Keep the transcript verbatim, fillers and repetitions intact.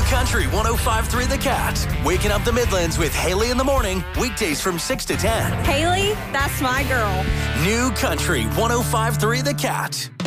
Country one oh five point three The Cat. Waking up the Midlands with Haley in the morning. Weekdays from six to ten. Haley, that's my girl. New Country one oh five point three The Cat.